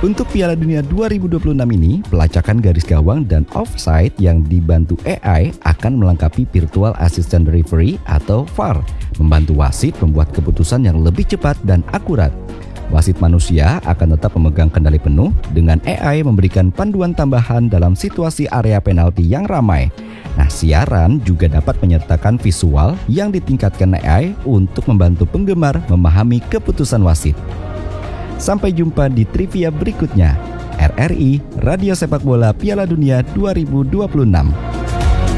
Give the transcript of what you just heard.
Untuk Piala Dunia 2026 ini, pelacakan garis gawang dan offside yang dibantu AI akan melengkapi Virtual Assistant Referee atau VAR, membantu wasit membuat keputusan yang lebih cepat dan akurat. Wasit manusia akan tetap memegang kendali penuh, dengan AI memberikan panduan tambahan dalam situasi area penalti yang ramai. Nah, siaran juga dapat menyertakan visual yang ditingkatkan AI untuk membantu penggemar memahami keputusan wasit. Sampai jumpa di trivia berikutnya. RRI, Radio Sepak Bola Piala Dunia 2026.